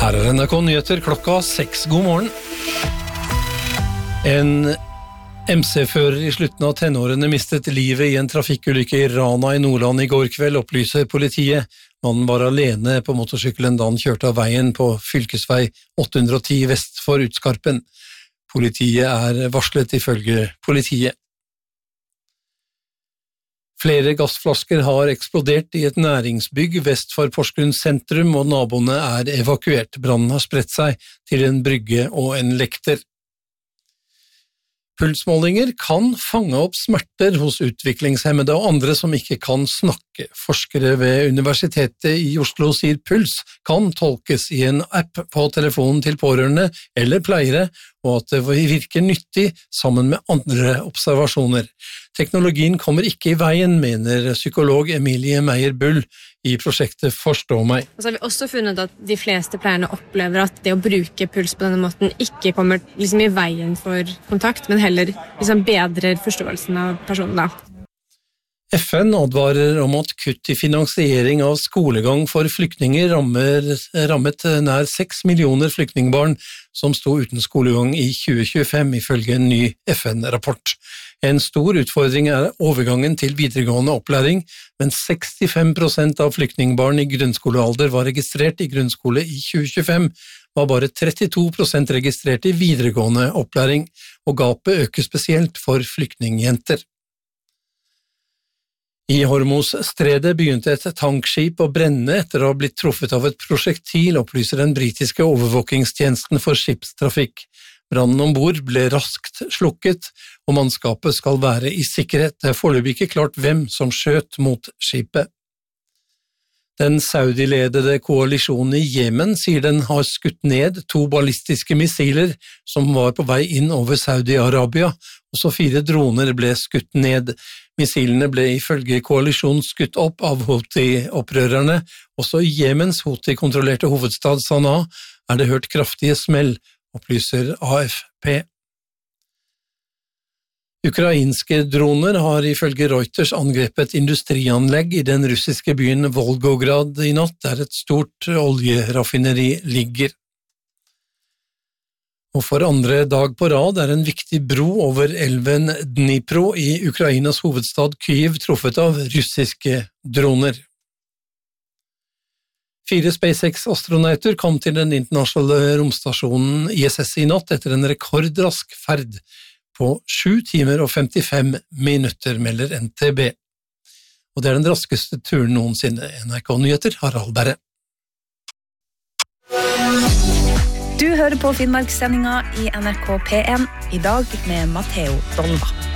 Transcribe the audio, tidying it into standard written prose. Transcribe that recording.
Her NRK Nyheter klokka 6. God morgen. En MC-fører i slutten av tenårene mistet livet i en trafikkulykke i Rana i Nordland i går kveld, opplyser politiet. Mannen var alene på motorsykkelen da han kjørte av veien på fylkesvei 810 vest for Utskarpen. Politiet er varslet ifølge politiet. Flere gassflasker har eksplodert i et næringsbygg vest for Porsgrunn sentrum, og naboene er evakuert. Brannen har spredt seg til en brygge og en lekter. Pulsmålinger kan fange opp smerter hos utviklingshemmede og andre som ikke kan snakke. Forskere ved Universitetet i Oslo sier puls kan tolkes i en app på telefonen til pårørende eller pleiere, og at det virker nyttig sammen med andre observasjoner. Teknologien kommer ikke i veien, mener psykolog Emilie Meyer-Bull i prosjektet Forstå meg. Så har vi også funnet at de fleste pleierne opplever at det å bruke puls på denne måten ikke kommer i veien for kontakt, men heller bedrer forståelsen av personen. FN advarer om at kutt i finansiering av skolegang for flyktninger rammet nær 6 millioner flyktningbarn som sto uten skolegang i 2025, ifølge en ny FN-rapport. En stor utfordring er overgangen til videregående opplæring, men 65% av flyktningbarn i grunnskolealder var registrert i grunnskole i 2025, var bare 32% registrert i videregående opplæring, og gapet øker spesielt for flyktningjenter. I Hormuzstredet begynte et tankskip å brenne etter å ha blitt truffet av et prosjektil, opplyser den britiske overvåkingstjenesten for skipstrafikk. Brannen ombord ble raskt slukket, og mannskapet skal være i sikkerhet. Det er foreløpig ikke klart hvem som skjøt mot skipet. Den Saudi-ledede koalisjonen i Jemen sier den har skutt ned 2 ballistiske missiler som var på vei inn over Saudi-Arabia. Også 4 droner ble skutt ned. Missilene ble ifølge koalisjonen skutt opp av Houthi-opprørerne. Også i Jemens Houthi-kontrollerte hovedstad Sanaa er det hørt kraftige smell, opplyser AFP. Ukrainske droner har ifølge Reuters angrepet industrianlegg i den russiske byen Volgograd i natt, der et stort oljeraffineri ligger. Og for andre dag på rad er en viktig bro over elven Dnipro i Ukrainas hovedstad Kyiv truffet av russiske droner. 4 SpaceX-astronauter kom til den internasjonale romstasjonen ISS i natt etter en rekordrask ferd på 7 timer og 55 minutter, melder NTB. Og det er den raskeste turen noensinne. NRK Nyheter, Harald Berre. Du hører på Finnmarkssendinga i NRK P1, i dag med Matteo Dolva.